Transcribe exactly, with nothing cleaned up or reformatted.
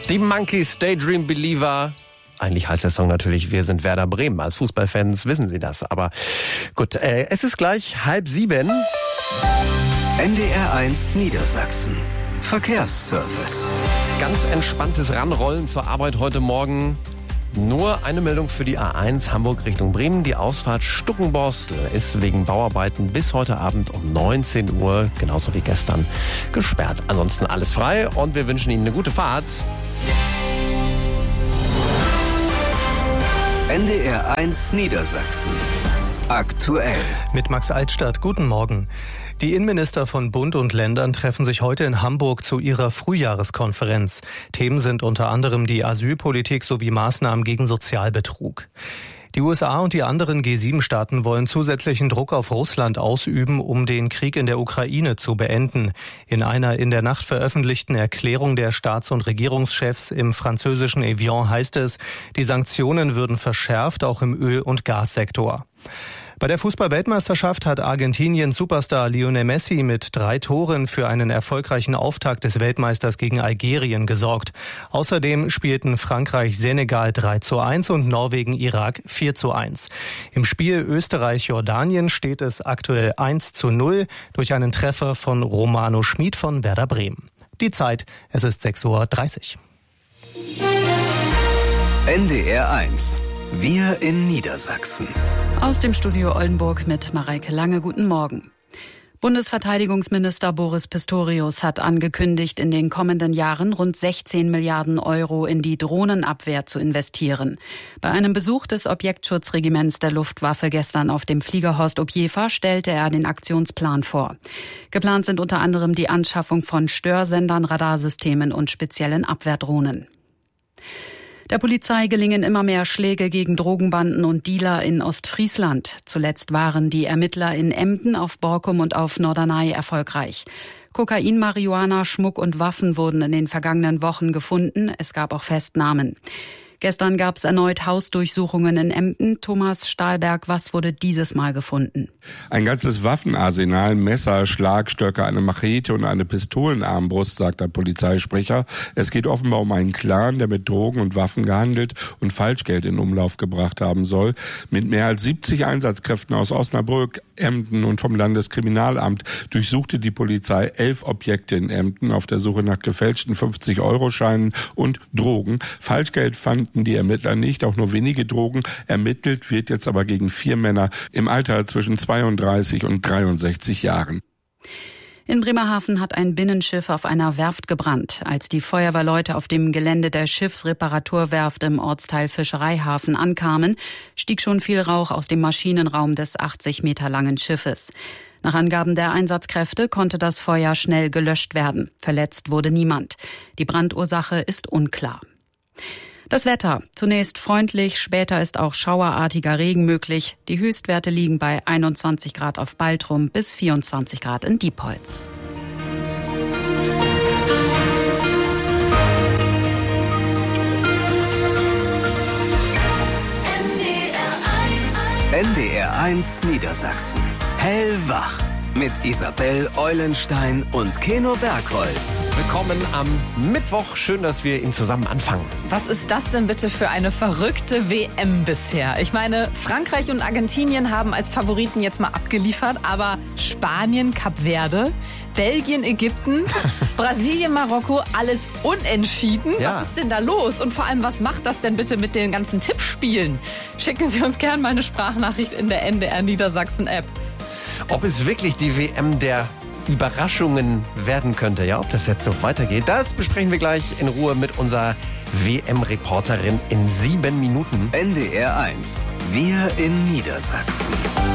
Die Monkeys, Daydream Believer. Eigentlich heißt der Song natürlich, wir sind Werder Bremen. Als Fußballfans wissen Sie das. Aber gut, äh, es ist gleich halb sieben. N D R eins Niedersachsen. Verkehrsservice. Ganz entspanntes Ranrollen zur Arbeit heute Morgen. Nur eine Meldung für die A eins Hamburg Richtung Bremen. Die Ausfahrt Stuckenborstel ist wegen Bauarbeiten bis heute Abend um neunzehn Uhr, genauso wie gestern, gesperrt. Ansonsten alles frei und wir wünschen Ihnen eine gute Fahrt. N D R eins Niedersachsen. Aktuell. Mit Max Altstadt. Guten Morgen. Die Innenminister von Bund und Ländern treffen sich heute in Hamburg zu ihrer Frühjahreskonferenz. Themen sind unter anderem die Asylpolitik sowie Maßnahmen gegen Sozialbetrug. Die U S A und die anderen G sieben Staaten wollen zusätzlichen Druck auf Russland ausüben, um den Krieg in der Ukraine zu beenden. In einer in der Nacht veröffentlichten Erklärung der Staats- und Regierungschefs im französischen Evian heißt es, die Sanktionen würden verschärft, auch im Öl- und Gassektor. Bei der Fußball-Weltmeisterschaft hat Argentiniens Superstar Lionel Messi mit drei Toren für einen erfolgreichen Auftakt des Weltmeisters gegen Algerien gesorgt. Außerdem spielten Frankreich-Senegal drei zu eins und Norwegen-Irak vier zu eins. Im Spiel Österreich-Jordanien steht es aktuell eins zu null durch einen Treffer von Romano Schmid von Werder Bremen. Die Zeit, es ist sechs Uhr dreißig. N D R eins. Wir in Niedersachsen. Aus dem Studio Oldenburg mit Mareike Lange. Guten Morgen. Bundesverteidigungsminister Boris Pistorius hat angekündigt, in den kommenden Jahren rund sechzehn Milliarden Euro in die Drohnenabwehr zu investieren. Bei einem Besuch des Objektschutzregiments der Luftwaffe gestern auf dem Flieger Horst Objefer stellte er den Aktionsplan vor. Geplant sind unter anderem die Anschaffung von Störsendern, Radarsystemen und speziellen Abwehrdrohnen. Der Polizei gelingen immer mehr Schläge gegen Drogenbanden und Dealer in Ostfriesland. Zuletzt waren die Ermittler in Emden, auf Borkum und auf Norderney erfolgreich. Kokain, Marihuana, Schmuck und Waffen wurden in den vergangenen Wochen gefunden. Es gab auch Festnahmen. Gestern gab es erneut Hausdurchsuchungen in Emden. Thomas Stahlberg, was wurde dieses Mal gefunden? Ein ganzes Waffenarsenal, Messer, Schlagstöcke, eine Machete und eine Pistolenarmbrust, sagt der Polizeisprecher. Es geht offenbar um einen Clan, der mit Drogen und Waffen gehandelt und Falschgeld in Umlauf gebracht haben soll. Mit mehr als siebzig Einsatzkräften aus Osnabrück, Emden und vom Landeskriminalamt durchsuchte die Polizei elf Objekte in Emden auf der Suche nach gefälschten fünfzig-Euro-Scheinen und Drogen. Falschgeld fanden die Ermittler nicht, auch nur wenige Drogen. Ermittelt wird jetzt aber gegen vier Männer im Alter zwischen zweiunddreißig und dreiundsechzig Jahren. In Bremerhaven hat ein Binnenschiff auf einer Werft gebrannt. Als die Feuerwehrleute auf dem Gelände der Schiffsreparaturwerft im Ortsteil Fischereihafen ankamen, stieg schon viel Rauch aus dem Maschinenraum des achtzig Meter langen Schiffes. Nach Angaben der Einsatzkräfte konnte das Feuer schnell gelöscht werden. Verletzt wurde niemand. Die Brandursache ist unklar. Das Wetter. Zunächst freundlich, später ist auch schauerartiger Regen möglich. Die Höchstwerte liegen bei einundzwanzig Grad auf Baltrum bis vierundzwanzig Grad in Diepholz. N D R eins Niedersachsen. Hellwach. Mit Isabel Eulenstein und Keno Bergholz. Willkommen am Mittwoch. Schön, dass wir ihn zusammen anfangen. Was ist das denn bitte für eine verrückte W M bisher? Ich meine, Frankreich und Argentinien haben als Favoriten jetzt mal abgeliefert, aber Spanien, Kap Verde, Belgien, Ägypten, Brasilien, Marokko, alles unentschieden. Ja. Was ist denn da los? Und vor allem, was macht das denn bitte mit den ganzen Tippspielen? Schicken Sie uns gerne mal eine Sprachnachricht in der N D R Niedersachsen App. Ob es wirklich die W M der Überraschungen werden könnte, ja, ob das jetzt so weitergeht, das besprechen wir gleich in Ruhe mit unserer W M-Reporterin in sieben Minuten. N D R eins. Wir in Niedersachsen.